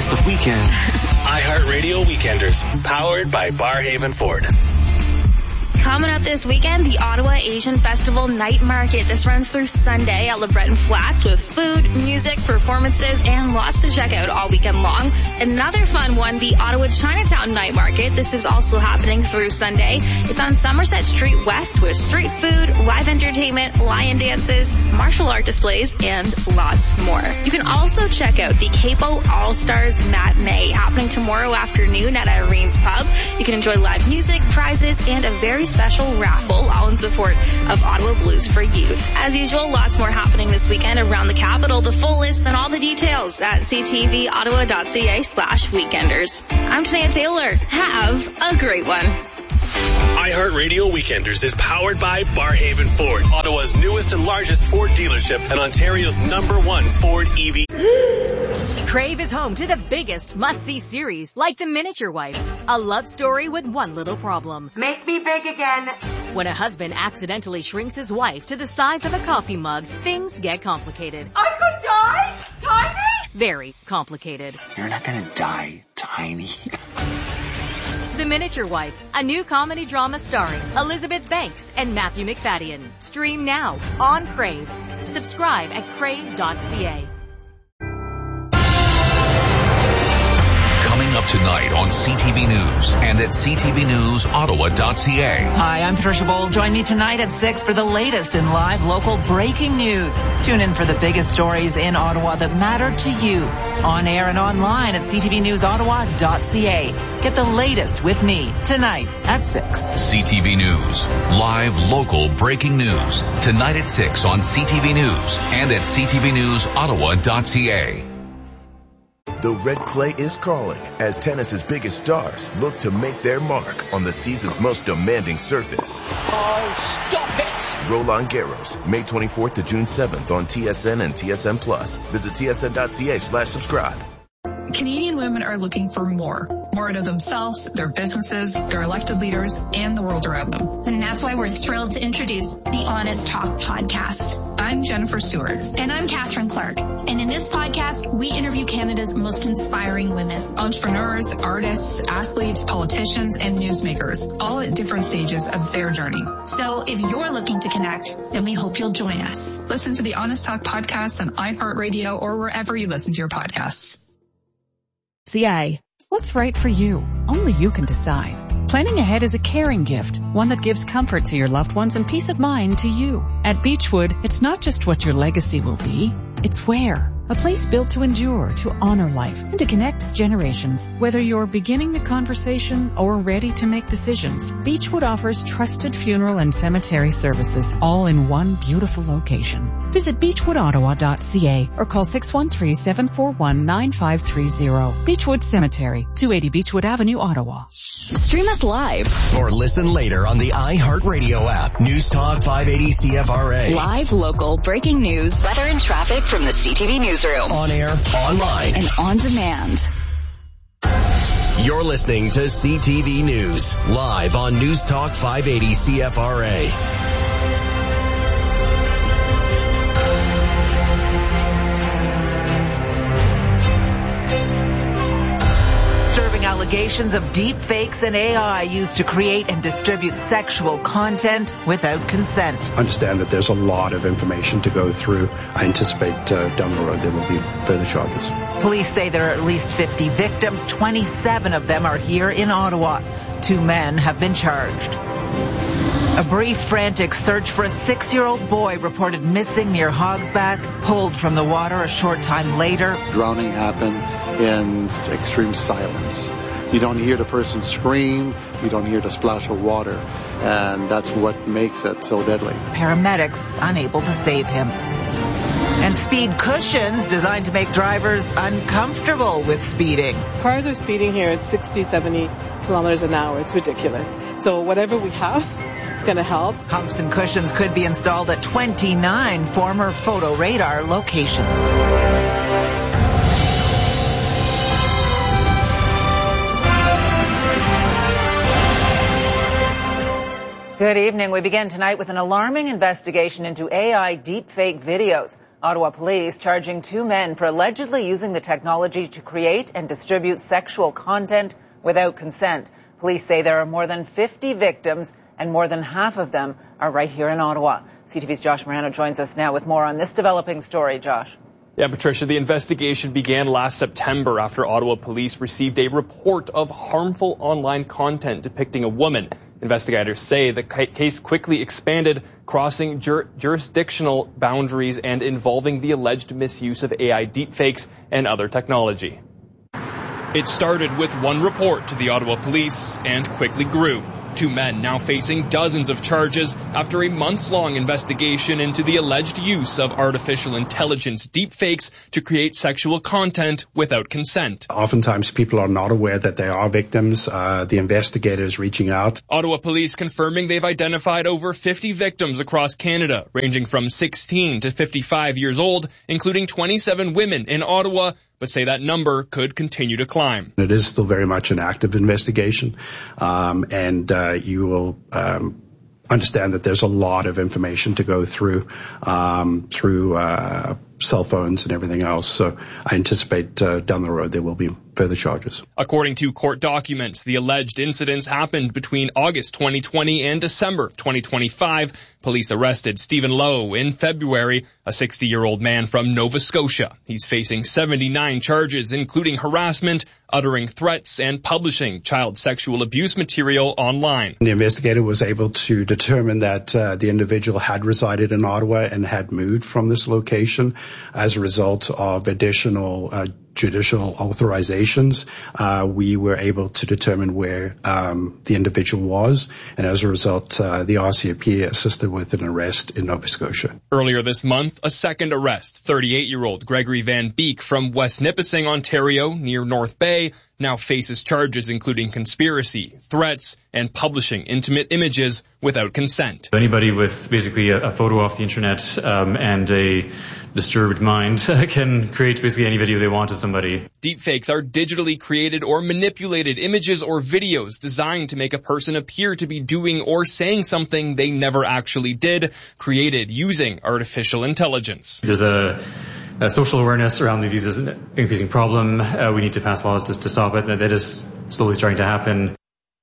It's the weekend. iHeartRadio Weekenders, powered by Barhaven Ford. Coming up this weekend, the Ottawa Asian Festival Night Market. This runs through Sunday at LeBreton Flats with food, music, performances, and lots to check out all weekend long. Another fun one, the Ottawa Chinatown Night Market. This is also happening through Sunday. It's on Somerset Street West with street food, live entertainment, lion dances, martial art displays, and lots more. You can also check out the Capo All-Stars Matinee happening tomorrow afternoon at Irene's Pub. You can enjoy live music, prizes, and a very special raffle, all in support of Ottawa Blues for Youth. As usual, lots more happening this weekend around the capital. The full list and all the details at ctvottawa.ca/weekenders. I'm Tania Taylor. Have a great one. iHeartRadio Weekenders is powered by Barhaven Ford, Ottawa's newest and largest Ford dealership and Ontario's #1 Ford EV. Crave is home to the biggest must-see series, like The Miniature Wife, a love story with one little problem. Make me big again. When a husband accidentally shrinks his wife to the size of a coffee mug, things get complicated. I could die, Tiny. Very complicated. You're not gonna die, Tiny. The Miniature Wife, a new comedy drama starring Elizabeth Banks and Matthew McFadden. Stream now on Crave. Subscribe at crave.ca. Coming up tonight on CTV News and at ctvnewsottawa.ca. Hi, I'm Patricia Bold. Join me tonight at 6 for the latest in live local breaking news. Tune in for the biggest stories in Ottawa that matter to you. On air and online at ctvnewsottawa.ca. Get the latest with me tonight at 6. CTV News. Live local breaking news. Tonight at 6 on CTV News and at ctvnewsottawa.ca. The red clay is calling as tennis's biggest stars look to make their mark on the season's most demanding surface. Oh, stop it! Roland Garros, May 24th to June 7th on TSN and TSN Plus. Visit tsn.ca/subscribe. Canadian women are looking for more out of themselves, their businesses, their elected leaders, and the world around them. And that's why we're thrilled to introduce the Honest Talk podcast. I'm Jennifer Stewart. And I'm Catherine Clark. And in this podcast, we interview Canada's most inspiring women. Entrepreneurs, artists, athletes, politicians, and newsmakers, all at different stages of their journey. So if you're looking to connect, then we hope you'll join us. Listen to the Honest Talk podcast on iHeartRadio or wherever you listen to your podcasts. CI. What's right for you? Only you can decide. Planning ahead is a caring gift, one that gives comfort to your loved ones and peace of mind to you. At Beechwood, it's not just what your legacy will be, it's where. A place built to endure, to honor life, and to connect generations. Whether you're beginning the conversation or ready to make decisions, Beechwood offers trusted funeral and cemetery services, all in one beautiful location. Visit beechwoodottawa.ca or call 613-741-9530. Beechwood Cemetery, 280 Beechwood Avenue, Ottawa. Stream us live or listen later on the iHeartRadio app. News Talk 580 CFRA. Live, local, breaking news, weather and traffic from the CTV Newsroom. On air, online, and on demand. You're listening to CTV News, live on News Talk 580 CFRA. Allegations of deep fakes and AI used to create and distribute sexual content without consent. I understand that there's a lot of information to go through. I anticipate down the road there will be further charges. Police say there are at least 50 victims. 27 of them are here in Ottawa. 2 men have been charged. A brief, frantic search for a 6-year-old boy reported missing near Hogsback, pulled from the water a short time later. Drowning happened in extreme silence. You don't hear the person scream, you don't hear the splash of water, and that's what makes it so deadly. Paramedics unable to save him. And speed cushions designed to make drivers uncomfortable with speeding. Cars are speeding here at 60, 70 kilometers an hour. It's ridiculous. So whatever we have, it's going to help. Humps and cushions could be installed at 29 former photo radar locations. Good evening. We begin tonight with an alarming investigation into AI deepfake videos. Ottawa police charging 2 men for allegedly using the technology to create and distribute sexual content without consent. Police say there are more than 50 victims and more than half of them are right here in Ottawa. CTV's Josh Morano joins us now with more on this developing story. Josh. Yeah, Patricia, the investigation began last September after Ottawa police received a report of harmful online content depicting a woman. Investigators say the case quickly expanded, crossing jurisdictional boundaries and involving the alleged misuse of AI deepfakes and other technology. It started with one report to the Ottawa police and quickly grew. 2 men now facing dozens of charges after a months-long investigation into the alleged use of artificial intelligence deepfakes to create sexual content without consent. Oftentimes people are not aware that they are victims. The investigators reaching out. Ottawa police confirming they've identified over 50 victims across Canada, ranging from 16 to 55 years old, including 27 women in Ottawa, but say that number could continue to climb. It is still very much an active investigation, and you will understand that there's a lot of information to go through cell phones and everything else. So I anticipate down the road there will be further charges. According to court documents, the alleged incidents happened between August 2020 and December 2025. Police arrested Stephen Lowe in February, a 60-year-old man from Nova Scotia. He's facing 79 charges, including harassment, uttering threats, and publishing child sexual abuse material online. The investigator was able to determine that the individual had resided in Ottawa and had moved from this location as a result of additional judicial authorizations. We were able to determine where the individual was, and as a result, the RCMP assisted with an arrest in Nova Scotia. Earlier this month, a second arrest, 38-year-old Gregory Van Beek from West Nipissing, Ontario, near North Bay, now faces charges including conspiracy, threats, and publishing intimate images without consent. Anybody with basically a photo off the internet and a disturbed mind can create basically any video they want of somebody. Deepfakes are digitally created or manipulated images or videos designed to make a person appear to be doing or saying something they never actually did, created using artificial intelligence. There's a social awareness around these is an increasing problem. We need to pass laws to stop it. That is slowly starting to happen.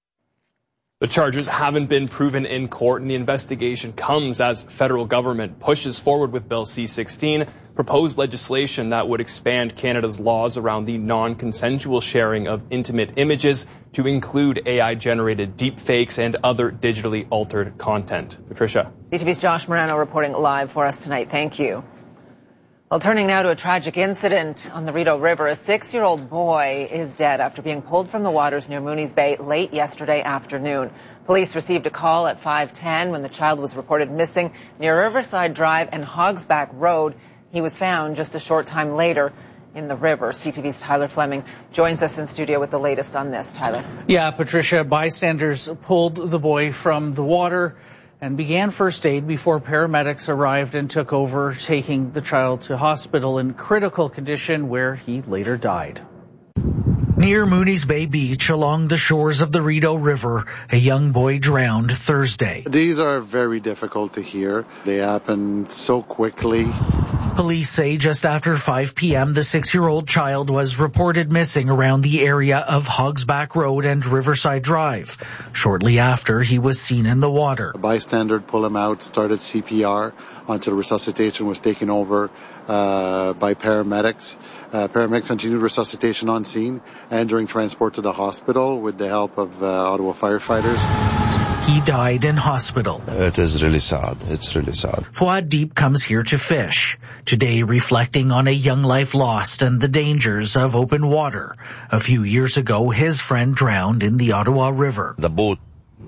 The charges haven't been proven in court, and the investigation comes as federal government pushes forward with Bill C-16, proposed legislation that would expand Canada's laws around the non-consensual sharing of intimate images to include AI-generated deepfakes and other digitally altered content. Patricia. CTV's Josh Morano reporting live for us tonight. Thank you. Well, turning now to a tragic incident on the Rideau River. A 6-year-old boy is dead after being pulled from the waters near Mooney's Bay late yesterday afternoon. Police received a call at 5:10 when the child was reported missing near Riverside Drive and Hogsback Road. He was found just a short time later in the river. CTV's Tyler Fleming joins us in studio with the latest on this. Tyler. Yeah, Patricia, bystanders pulled the boy from the water and began first aid before paramedics arrived and took over, taking the child to hospital in critical condition where he later died. Near Mooney's Bay Beach along the shores of the Rideau River, a young boy drowned Thursday. These are very difficult to hear. They happen so quickly. Police say just after 5 p.m., the 6-year-old child was reported missing around the area of Hogsback Road and Riverside Drive. Shortly after, he was seen in the water. A bystander pulled him out, started CPR until resuscitation was taken over by paramedics. Paramedics continued resuscitation on scene and during transport to the hospital with the help of Ottawa firefighters. He died in hospital. It is really sad. It's really sad. Fuad Deep comes here to fish, today reflecting on a young life lost and the dangers of open water. A few years ago, his friend drowned in the Ottawa River. The boat,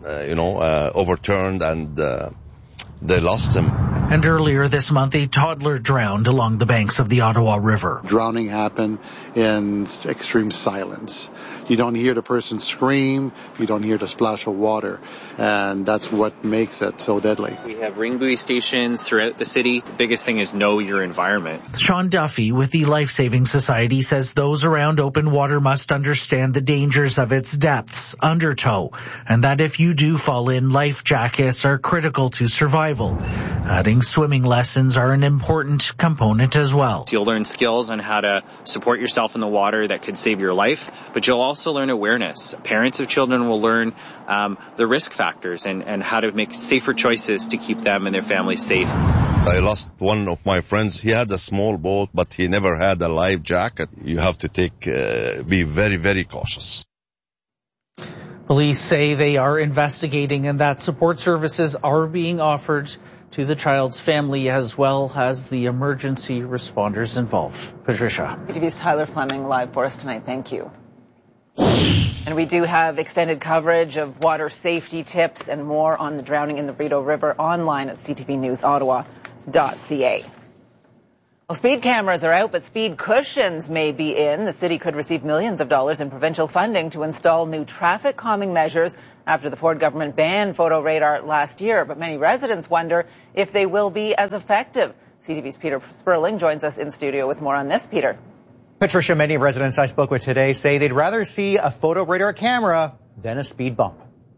overturned and they lost him. And earlier this month, a toddler drowned along the banks of the Ottawa River. Drowning happened in extreme silence. You don't hear the person scream, you don't hear the splash of water, and that's what makes it so deadly. We have ring buoy stations throughout the city. The biggest thing is know your environment. Sean Duffy with the Life Saving Society says those around open water must understand the dangers of its depths, undertow, and that if you do fall in, life jackets are critical to survival. Adding saying swimming lessons are an important component as well. You'll learn skills on how to support yourself in the water that could save your life, but you'll also learn awareness. Parents of children will learn the risk factors and how to make safer choices to keep them and their families safe. I lost one of my friends. He had a small boat, but he never had a life jacket. You have to be very, very cautious. Police say they are investigating and that support services are being offered to the child's family as well as the emergency responders involved. Patricia. CTV's Tyler Fleming live for us tonight. Thank you. And we do have extended coverage of water safety tips and more on the drowning in the Rideau River online at ctvnewsottawa.ca. Well, speed cameras are out, but speed cushions may be in. The city could receive millions of dollars in provincial funding to install new traffic calming measures after the Ford government banned photo radar last year. But many residents wonder if they will be as effective. CTV's Peter Sperling joins us in studio with more on this. Peter. Patricia, many residents I spoke with today say they'd rather see a photo radar camera than a speed bump.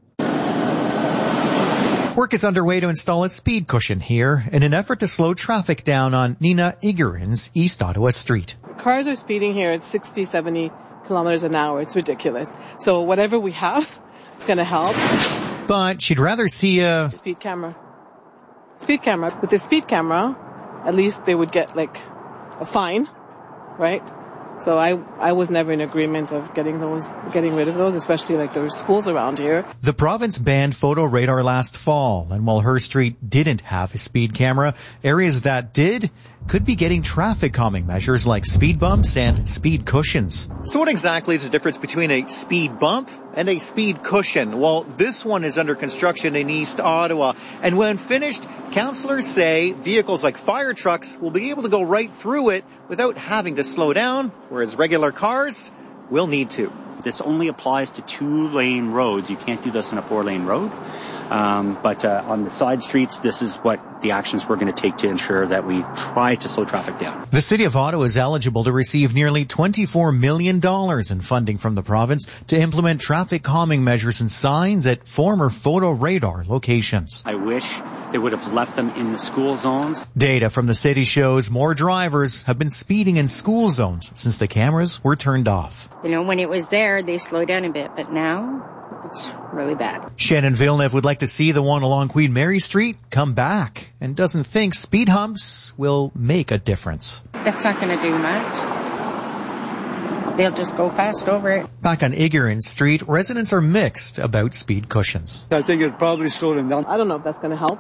Work is underway to install a speed cushion here in an effort to slow traffic down on Nina Igerin's East Ottawa Street. Cars are speeding here at 60, 70 kilometers an hour. It's ridiculous. So whatever we have, it's going to help. But she'd rather see a speed camera. Speed camera. With the speed camera, at least they would get like a fine, right? So I was never in agreement of getting rid of those, especially like there were schools around here. The province banned photo radar last fall, and while her street didn't have a speed camera, areas that did could be getting traffic calming measures like speed bumps and speed cushions. So what exactly is the difference between a speed bump and a speed cushion? Well, this one is under construction in East Ottawa, and when finished, councillors say vehicles like fire trucks will be able to go right through it without having to slow down, whereas regular cars will need to. This only applies to 2-lane roads. You can't do this on a 4-lane road. But on the side streets, this is what the actions we're going to take to ensure that we try to slow traffic down. The City of Ottawa is eligible to receive nearly $24 million in funding from the province to implement traffic calming measures and signs at former photo radar locations. I wish they would have left them in the school zones. Data from the city shows more drivers have been speeding in school zones since the cameras were turned off. You know, when it was there, they slowed down a bit, but now it's really bad. Shannon Villeneuve would like to see the one along Queen Mary Street come back and doesn't think speed humps will make a difference. That's not going to do much. They'll just go fast over it. Back on Igerin Street, residents are mixed about speed cushions. I think it'd probably slow them down. I don't know if that's going to help.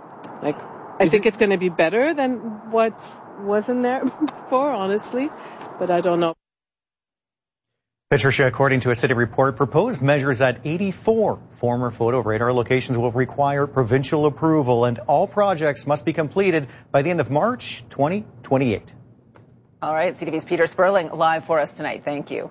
I think it's going to be better than what wasn't there before, honestly, but I don't know. Patricia, according to a city report, proposed measures at 84 former photo radar locations will require provincial approval, and all projects must be completed by the end of March 2028. All right, CTV's Peter Sperling live for us tonight. Thank you.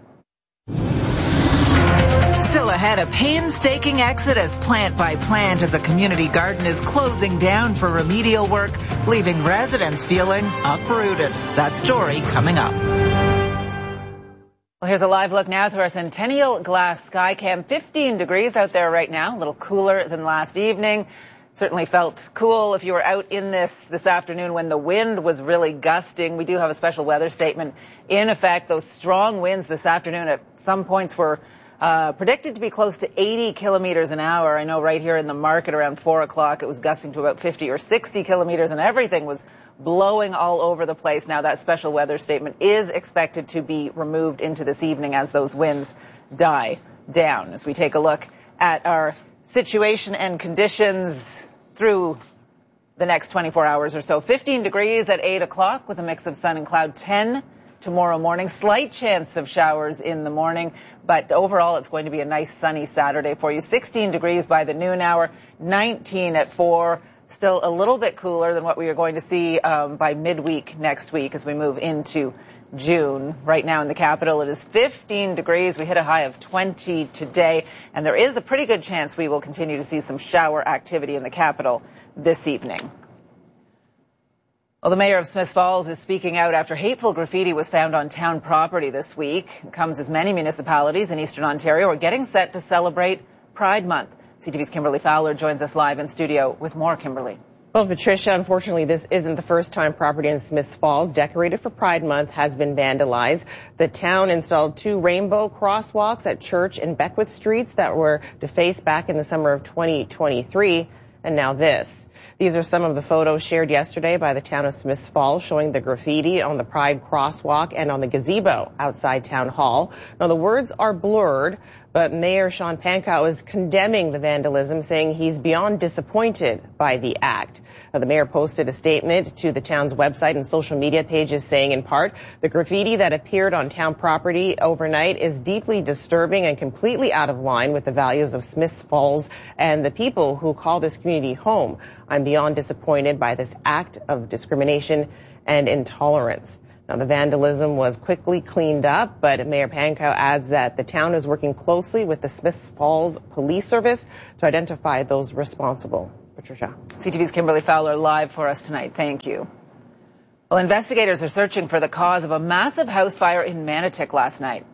Still ahead, a painstaking exodus plant by plant as a community garden is closing down for remedial work, leaving residents feeling uprooted. That story coming up. Well, here's a live look now through our Centennial Glass Skycam. 15 degrees out there right now, a little cooler than last evening. Certainly felt cool if you were out in this afternoon when the wind was really gusting. We do have a special weather statement in effect. Those strong winds this afternoon at some points were predicted to be close to 80 kilometers an hour. I know right here in the market around 4 o'clock it was gusting to about 50 or 60 kilometers and everything was blowing all over the place. Now that special weather statement is expected to be removed into this evening as those winds die down. As we take a look at our situation and conditions through the next 24 hours or so. 15 degrees at 8 o'clock with a mix of sun and cloud. 10 tomorrow morning. Slight chance of showers in the morning, but overall it's going to be a nice sunny Saturday for you. 16 degrees by the noon hour, 19 at 4. Still a little bit cooler than what we are going to see by midweek next week as we move into June. Right now in the capital it is 15 degrees. We hit a high of 20 today, and there is a pretty good chance we will continue to see some shower activity in the capital this evening. Well, the mayor of Smiths Falls is speaking out after hateful graffiti was found on town property this week. It comes as many municipalities in Eastern Ontario are getting set to celebrate Pride Month. CTV's Kimberly Fowler joins us live in studio with more. Kimberly. Well, Patricia, unfortunately, this isn't the first time property in Smiths Falls decorated for Pride Month has been vandalized. The town installed 2 rainbow crosswalks at Church and Beckwith Streets that were defaced back in the summer of 2023, and now this. These are some of the photos shared yesterday by the town of Smiths Falls showing the graffiti on the Pride crosswalk and on the gazebo outside Town Hall. Now, the words are blurred, but Mayor Sean Pankow is condemning the vandalism, saying he's beyond disappointed by the act. Now, the mayor posted a statement to the town's website and social media pages saying, in part, the graffiti that appeared on town property overnight is deeply disturbing and completely out of line with the values of Smiths Falls and the people who call this community home. I'm beyond disappointed by this act of discrimination and intolerance. Now, the vandalism was quickly cleaned up, but Mayor Pankow adds that the town is working closely with the Smiths Falls Police Service to identify those responsible. Patricia. CTV's Kimberly Fowler live for us tonight. Thank you. Well, investigators are searching for the cause of a massive house fire in Manotick last night.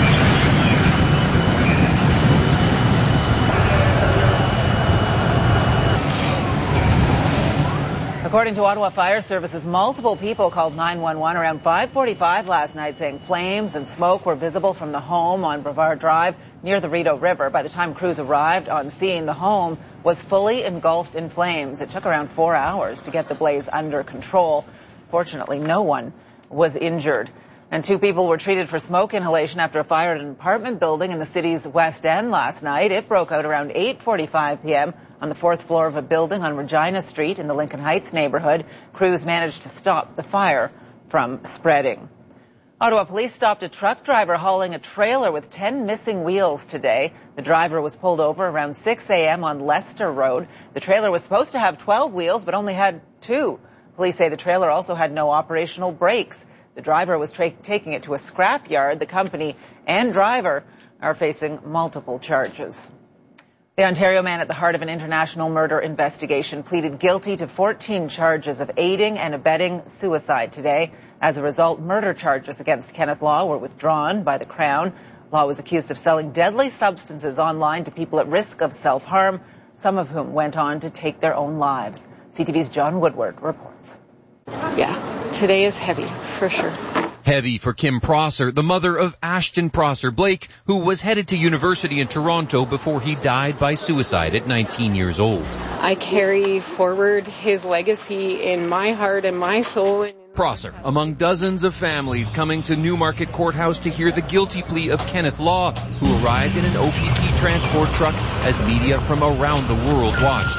According to Ottawa Fire Services, multiple people called 911 around 5:45 last night saying flames and smoke were visible from the home on Brevard Drive near the Rideau River. By the time crews arrived on scene, the home was fully engulfed in flames. It took around 4 hours to get the blaze under control. Fortunately, no one was injured. And 2 people were treated for smoke inhalation after a fire at an apartment building in the city's West End last night. It broke out around 8:45 p.m. on the 4th floor of a building on Regina Street in the Lincoln Heights neighborhood. Crews managed to stop the fire from spreading. Ottawa police stopped a truck driver hauling a trailer with 10 missing wheels today. The driver was pulled over around 6 a.m. on Leicester Road. The trailer was supposed to have 12 wheels, but only had 2. Police say the trailer also had no operational brakes. The driver was taking it to a scrapyard. The company and driver are facing multiple charges. The Ontario man at the heart of an international murder investigation pleaded guilty to 14 charges of aiding and abetting suicide today. As a result, murder charges against Kenneth Law were withdrawn by the Crown. Law was accused of selling deadly substances online to people at risk of self-harm, some of whom went on to take their own lives. CTV's John Woodward reports. Yeah, today is heavy, for sure. Heavy for Kim Prosser, the mother of Ashton Prosser Blake, who was headed to university in Toronto before he died by suicide at 19 years old. I carry forward his legacy in my heart and my soul. Prosser, among dozens of families coming to Newmarket Courthouse to hear the guilty plea of Kenneth Law, who arrived in an OPP transport truck as media from around the world watched.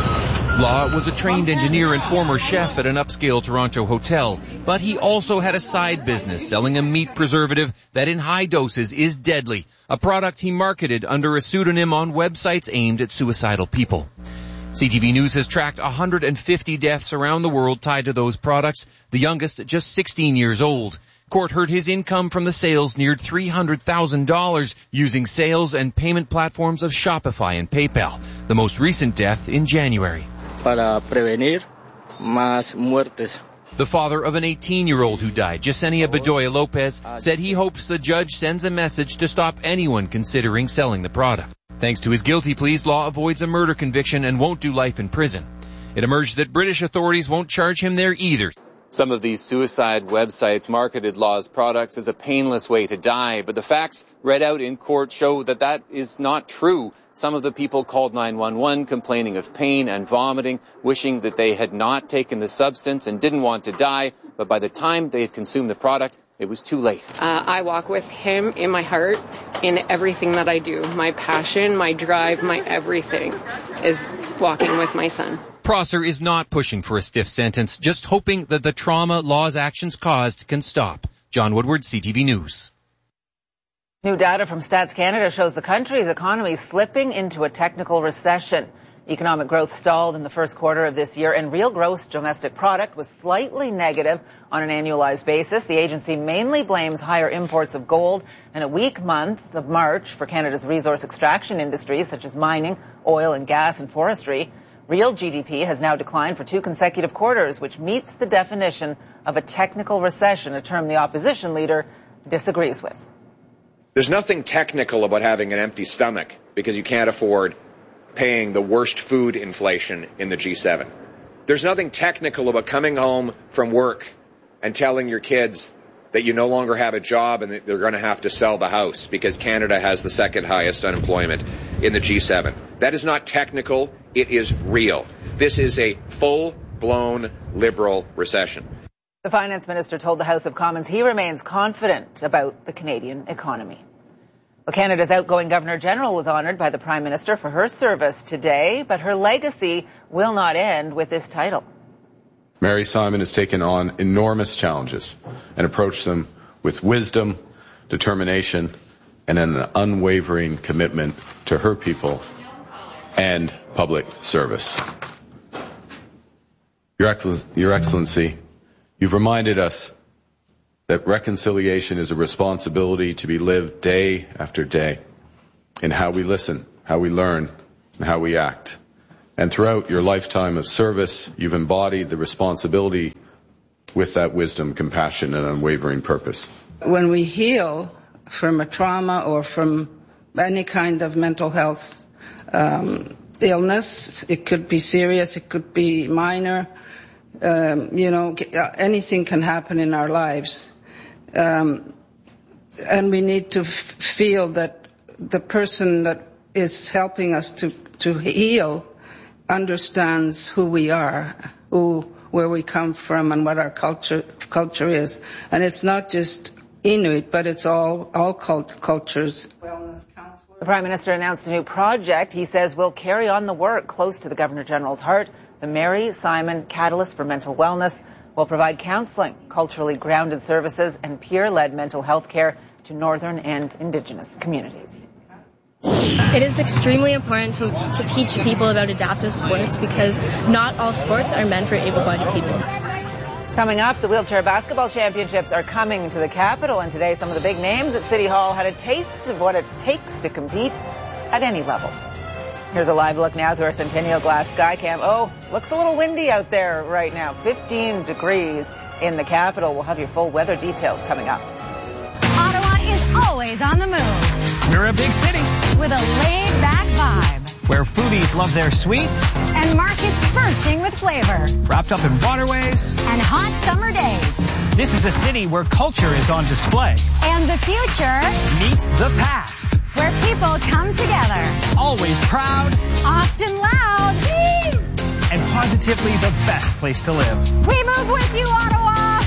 Law was a trained engineer and former chef at an upscale Toronto hotel, but he also had a side business selling a meat preservative that in high doses is deadly, a product he marketed under a pseudonym on websites aimed at suicidal people. CTV News has tracked 150 deaths around the world tied to those products, the youngest just 16 years old. Court heard his income from the sales neared $300,000 using sales and payment platforms of Shopify and PayPal, the most recent death in January. Para prevenir más muertes. The father of an 18-year-old who died, Yesenia Bedoya Lopez, said he hopes the judge sends a message to stop anyone considering selling the product. Thanks to his guilty pleas, Law avoids a murder conviction and won't do life in prison. It emerged that British authorities won't charge him there either. Some of these suicide websites marketed Law's products as a painless way to die, but the facts read out in court show that that is not true. Some of the people called 911 complaining of pain and vomiting, wishing that they had not taken the substance and didn't want to die, but by the time they had consumed the product, it was too late. I walk with him in my heart in everything that I do. My passion, my drive, my everything is walking with my son. Prosser is not pushing for a stiff sentence, just hoping that the trauma Law's actions caused can stop. John Woodward, CTV News. New data from Stats Canada shows the country's economy slipping into a technical recession. Economic growth stalled in the first quarter of this year, and real gross domestic product was slightly negative on an annualized basis. The agency mainly blames higher imports of gold and a weak month of March for Canada's resource extraction industries, such as mining, oil and gas, and forestry. Real GDP has now declined for 2 consecutive quarters, which meets the definition of a technical recession, a term the opposition leader disagrees with. There's nothing technical about having an empty stomach because you can't afford paying the worst food inflation in the G7. There's nothing technical about coming home from work and telling your kids that you no longer have a job and that they're going to have to sell the house because Canada has the second highest unemployment in the G7. That is not technical. It is real. This is a full-blown Liberal recession. The finance minister told the House of Commons he remains confident about the Canadian economy. Well, Canada's outgoing Governor-General was honoured by the Prime Minister for her service today, but her legacy will not end with this title. Mary Simon has taken on enormous challenges and approached them with wisdom, determination, and an unwavering commitment to her people and public service. Your Excellency, you've reminded us that reconciliation is a responsibility to be lived day after day in how we listen, how we learn, and how we act. And throughout your lifetime of service, you've embodied the responsibility with that wisdom, compassion, and unwavering purpose. When we heal from a trauma or from any kind of mental health illness, it could be serious, it could be minor, anything can happen in our lives. And we need to feel that the person that is helping us to heal understands who we are, where we come from, and what our culture is. And it's not just Inuit, but it's all cultures. The Prime Minister announced a new project he says will carry on the work close to the Governor-General's heart. The Mary Simon Catalyst for Mental Wellness will provide counselling, culturally grounded services, and peer-led mental health care to Northern and Indigenous communities. It is extremely important to teach people about adaptive sports because not all sports are meant for able-bodied people. Coming up, the Wheelchair Basketball Championships are coming to the capital, and today some of the big names at City Hall had a taste of what it takes to compete at any level. Here's a live look now through our Centennial Glass Skycam. Oh, looks a little windy out there right now. 15 degrees in the capital. We'll have your full weather details coming up. Ottawa is always on the move. We're a big city with a laid-back vibe, where foodies love their sweets and markets bursting with flavor, wrapped up in waterways and hot summer days. This is a city where culture is on display and the future meets the past, where people come together, always proud, often loud, and positively the best place to live. We move with you, Ottawa.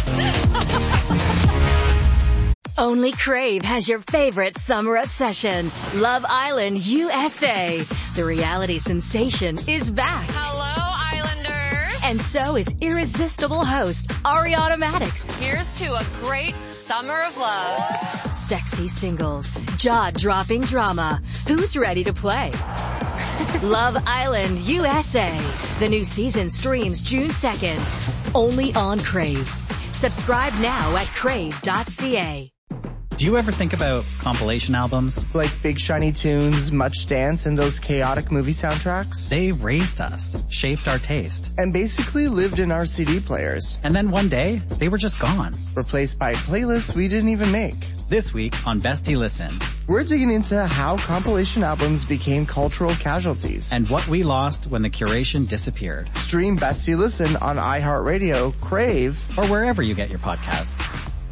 Only Crave has your favorite summer obsession, Love Island USA. The reality sensation is back. Hello, Islanders. And so is irresistible host Ariana Maddox. Here's to a great summer of love. Sexy singles, jaw-dropping drama. Who's ready to play? Love Island USA. The new season streams June 2nd. Only on Crave. Subscribe now at crave.ca. Do you ever think about compilation albums? Like Big Shiny Tunes, Much Dance, and those chaotic movie soundtracks? They raised us, shaped our taste. And basically lived in our CD players. And then one day, they were just gone. Replaced by playlists we didn't even make. This week on Bestie Listen, we're digging into how compilation albums became cultural casualties. And what we lost when the curation disappeared. Stream Bestie Listen on iHeartRadio, Crave, or wherever you get your podcasts.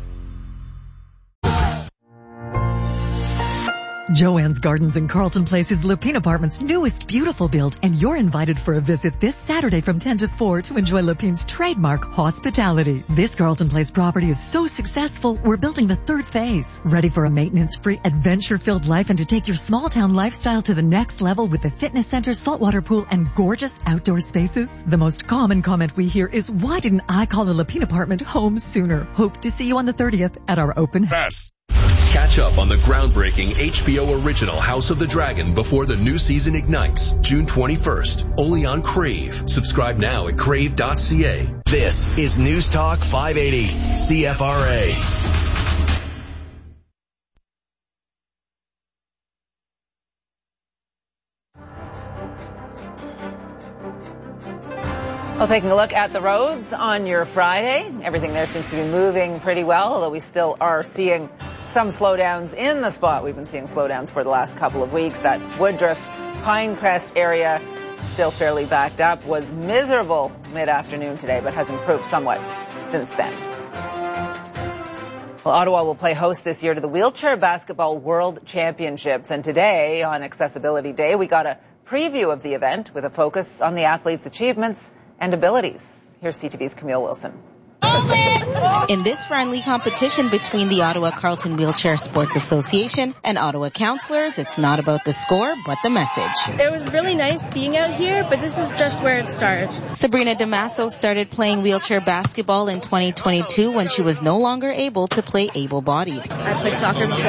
Joanne's Gardens in Carlton Place is Lupine Apartments' newest beautiful build, and you're invited for a visit this Saturday from 10 to 4 to enjoy Lupine's trademark hospitality. This Carlton Place property is so successful, we're building the third phase. Ready for a maintenance-free, adventure-filled life and to take your small-town lifestyle to the next level with the fitness center, saltwater pool, and gorgeous outdoor spaces? The most common comment we hear is, why didn't I call a Lupine apartment home sooner? Hope to see you on the 30th at our open house. Catch up on the groundbreaking HBO original House of the Dragon before the new season ignites, June 21st, only on Crave. Subscribe now at crave.ca. This is News Talk 580, CFRA. Well, taking a look at the roads on your Friday, everything there seems to be moving pretty well, although we still are seeing some slowdowns in the spot we've been seeing slowdowns for the last couple of weeks. That Woodruff, Pinecrest area still fairly backed up, was miserable mid-afternoon today, but has improved somewhat since then. Well, Ottawa will play host this year to the Wheelchair Basketball World Championships. And today, on Accessibility Day, we got a preview of the event with a focus on the athletes' achievements and abilities. Here's CTV's Camille Wilson. In this friendly competition between the Ottawa Carleton Wheelchair Sports Association and Ottawa councillors, it's not about the score, but the message. It was really nice being out here, but this is just where it starts. Sabrina Damaso started playing wheelchair basketball in 2022 when she was no longer able to play able-bodied. I played soccer before,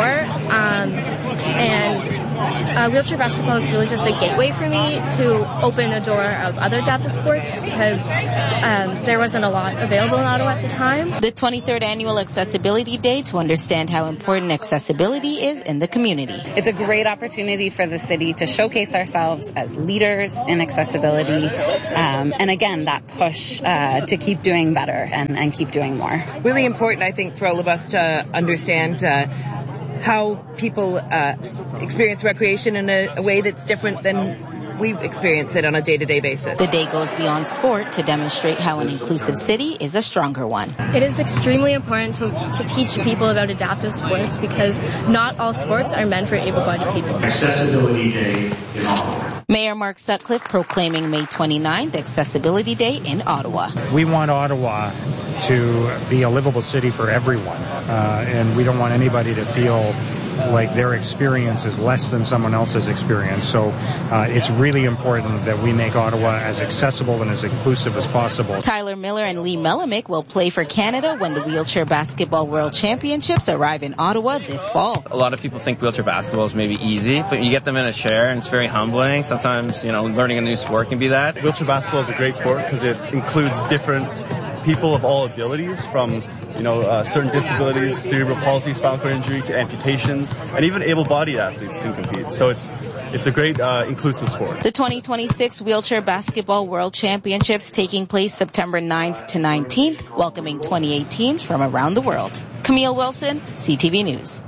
and wheelchair basketball is really just a gateway for me to open a door of other types of sports because there wasn't a lot available in Ottawa at the time. The 23rd Annual Accessibility Day to understand how important accessibility is in the community. It's a great opportunity for the city to showcase ourselves as leaders in accessibility, and again, that push to keep doing better and keep doing more. Really important, I think, for all of us to understand how people experience recreation in a way that's different than we experience it on a day-to-day basis. The day goes beyond sport to demonstrate how an inclusive city is a stronger one. It is extremely important to teach people about adaptive sports because not all sports are meant for able-bodied people. Accessibility Day in Ottawa. Mayor Mark Sutcliffe proclaiming May 29th Accessibility Day in Ottawa. We want Ottawa to be a livable city for everyone, and we don't want anybody to feel like their experience is less than someone else's experience. So it's really important that we make Ottawa as accessible and as inclusive as possible. Tyler Miller and Lee Melamick will play for Canada when the Wheelchair Basketball World Championships arrive in Ottawa this fall. A lot of people think wheelchair basketball is maybe easy, but you get them in a chair and it's very humbling. Sometimes, learning a new sport can be that. Wheelchair basketball is a great sport because it includes different people of all abilities, from certain disabilities, cerebral palsy, spinal cord injury, to amputations, and even able-bodied athletes can compete. So it's a great inclusive sport. The 2026 Wheelchair Basketball World Championships taking place September 9th to 19th, welcoming 2018s from around the world. Camille Wilson, CTV News.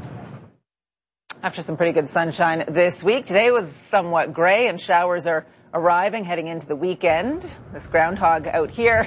After some pretty good sunshine this week, today was somewhat gray and showers are arriving heading into the weekend. This groundhog out here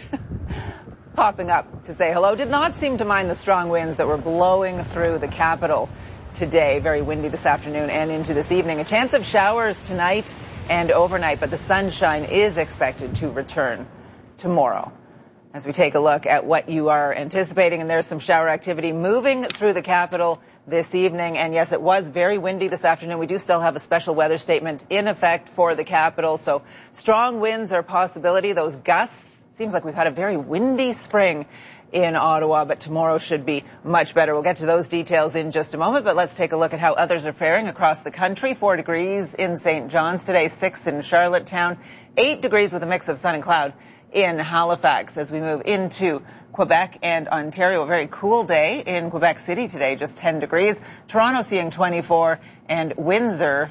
popping up to say hello did not seem to mind the strong winds that were blowing through the capital today. Very windy this afternoon and into this evening. A chance of showers tonight and overnight, but the sunshine is expected to return tomorrow. As we take a look at what you are anticipating, and there's some shower activity moving through the capital this evening. And yes, it was very windy this afternoon. We do still have a special weather statement in effect for the capital. So strong winds are a possibility. Those gusts, seems like we've had a very windy spring in Ottawa, but tomorrow should be much better. We'll get to those details in just a moment, but let's take a look at how others are faring across the country. 4 degrees in St. John's today, 6 in Charlottetown, 8 degrees with a mix of sun and cloud in Halifax. As we move into Quebec and Ontario, a very cool day in Quebec City today, just 10 degrees. Toronto seeing 24 and Windsor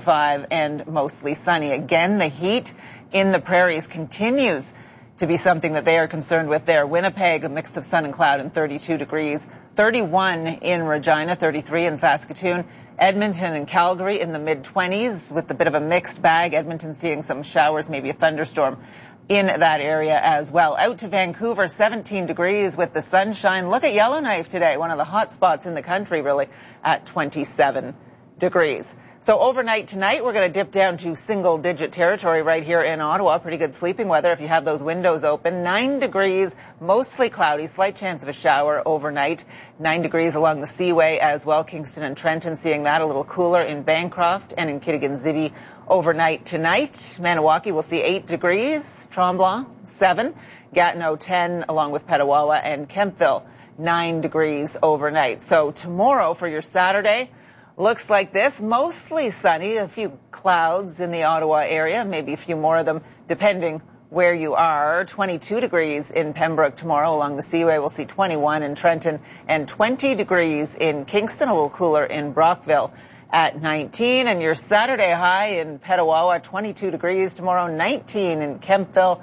25 and mostly sunny. Again, the heat in the prairies continues to be something that they are concerned with there. Winnipeg, a mix of sun and cloud and 32 degrees. 31 in Regina, 33 in Saskatoon. Edmonton and Calgary in the mid-20s with a bit of a mixed bag. Edmonton seeing some showers, maybe a thunderstorm in that area as well. Out to Vancouver, 17 degrees with the sunshine. Look at Yellowknife today, one of the hot spots in the country really, at 27 degrees. So overnight tonight, we're going to dip down to single-digit territory right here in Ottawa. Pretty good sleeping weather if you have those windows open. 9 degrees, mostly cloudy, slight chance of a shower overnight. 9 degrees along the Seaway as well. Kingston and Trenton seeing that, a little cooler in Bancroft and in Kitigan-Zibi overnight tonight. Maniwaki will see 8 degrees. Tremblant, 7. Gatineau, 10, along with Petawawa and Kemptville, 9 degrees overnight. So tomorrow for your Saturday, looks like this, mostly sunny, a few clouds in the Ottawa area, maybe a few more of them depending where you are. 22 degrees in Pembroke tomorrow along the Seaway. We'll see 21 in Trenton and 20 degrees in Kingston, a little cooler in Brockville at 19. And your Saturday high in Petawawa, 22 degrees tomorrow, 19 in Kemptville,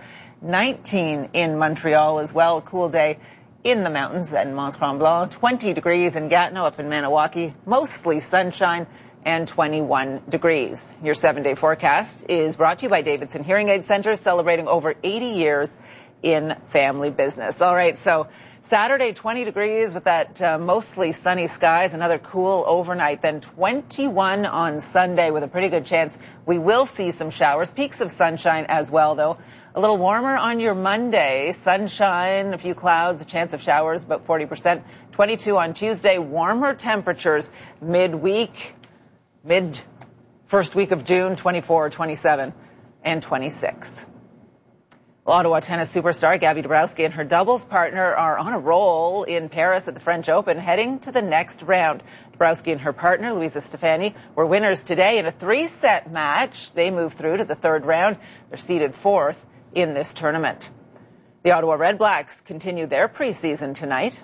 19 in Montreal as well, a cool day in the mountains and Mont Tremblant, 20 degrees in Gatineau, up in Maniwaki, mostly sunshine, and 21 degrees. Your 7-day forecast is brought to you by Davidson Hearing Aid Center, celebrating over 80 years in family business. All right, so Saturday, 20 degrees with that mostly sunny skies, another cool overnight, then 21 on Sunday with a pretty good chance we will see some showers, peaks of sunshine as well, though. A little warmer on your Monday, sunshine, a few clouds, a chance of showers, about 40%. 22 on Tuesday, warmer temperatures midweek, first week of June, 24, 27, and 26. Ottawa tennis superstar Gabby Dabrowski and her doubles partner are on a roll in Paris at the French Open, heading to the next round. Dabrowski and her partner, Louisa Stefani, were winners today in a 3-set match. They moved through to the third round. They're seeded 4th in this tournament. The Ottawa Red Blacks continue their preseason tonight.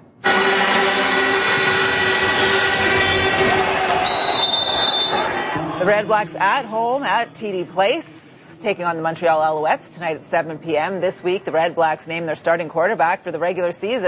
The Red Blacks at home at TD Place, taking on the Montreal Alouettes tonight at 7 p.m. This week, the Red Blacks named their starting quarterback for the regular season.